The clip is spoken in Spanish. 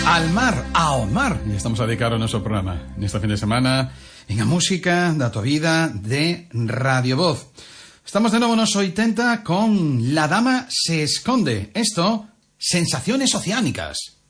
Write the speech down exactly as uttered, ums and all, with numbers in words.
Al mar, ao mar. E estamos a dedicar o noso programa neste fin de semana en a música da tua vida de Radio Voz. Estamos de novo nos oitenta con La Dama se esconde. Esto, Sensaciones Oceánicas.